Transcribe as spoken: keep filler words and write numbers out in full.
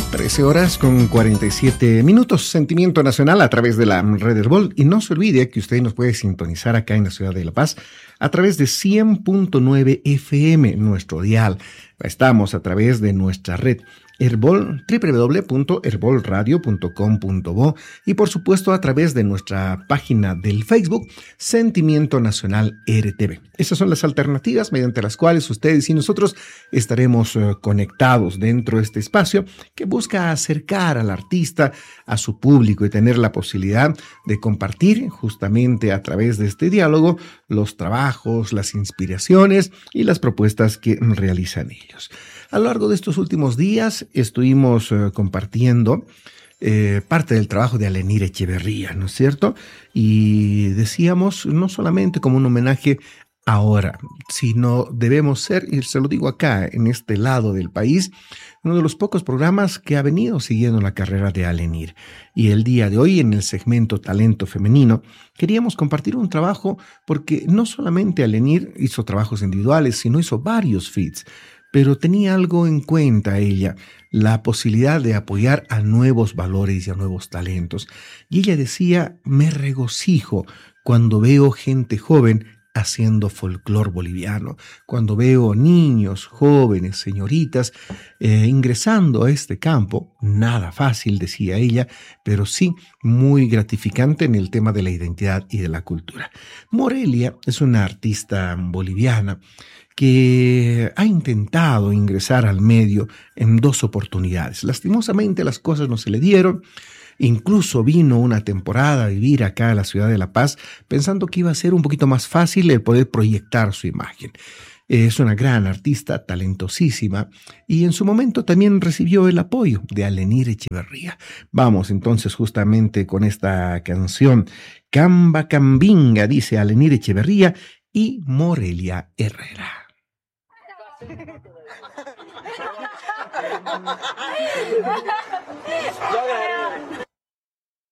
trece horas con cuarenta y siete minutos, Sentimiento Nacional a través de la red Herbol. Y no se olvide que usted nos puede sintonizar acá en la ciudad de La Paz a través de cien punto nueve F M, nuestro dial. Estamos a través de nuestra red Herbol, doble u doble u doble u punto herbol radio punto com punto bo, y por supuesto a través de nuestra página del Facebook Sentimiento Nacional R T V. Esas son las alternativas mediante las cuales ustedes y nosotros estaremos uh, conectados dentro de este espacio que busca acercar al artista a su público y tener la posibilidad de compartir justamente a través de este diálogo los trabajos, las inspiraciones y las propuestas que realizan ellos. A lo largo de estos últimos días estuvimos uh, compartiendo eh, parte del trabajo de Alenir Echeverría, ¿no es cierto? Y decíamos, no solamente como un homenaje ahora, sino debemos ser, y se lo digo acá, en este lado del país, uno de los pocos programas que ha venido siguiendo la carrera de Alenir. Y el día de hoy, en el segmento Talento Femenino, queríamos compartir un trabajo porque no solamente Alenir hizo trabajos individuales, sino hizo varios feats. Pero tenía algo en cuenta ella, la posibilidad de apoyar a nuevos valores y a nuevos talentos. Y ella decía, me regocijo cuando veo gente joven haciendo folclor boliviano, cuando veo niños, jóvenes, señoritas eh, ingresando a este campo. Nada fácil, decía ella, pero sí muy gratificante en el tema de la identidad y de la cultura. Morelia es una artista boliviana que ha intentado ingresar al medio en dos oportunidades. Lastimosamente las cosas no se le dieron. Incluso vino una temporada a vivir acá a la ciudad de La Paz pensando que iba a ser un poquito más fácil el poder proyectar su imagen. Es una gran artista, talentosísima, y en su momento también recibió el apoyo de Alenir Echeverría. Vamos entonces justamente con esta canción, Camba Cambinga, dice Alenir Echeverría y Morelia Herrera. Yo